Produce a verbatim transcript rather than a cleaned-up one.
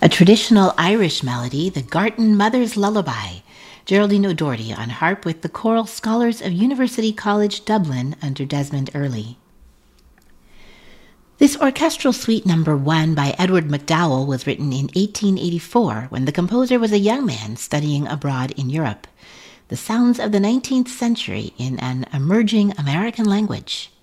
A traditional Irish melody, the Gartan Mother's Lullaby. Geraldine O'Doherty on harp with the Choral Scholars of University College Dublin under Desmond Early. This orchestral suite number one by Edward MacDowell was written in eighteen eighty-four when the composer was a young man studying abroad in Europe. The sounds of the nineteenth century in an emerging American language.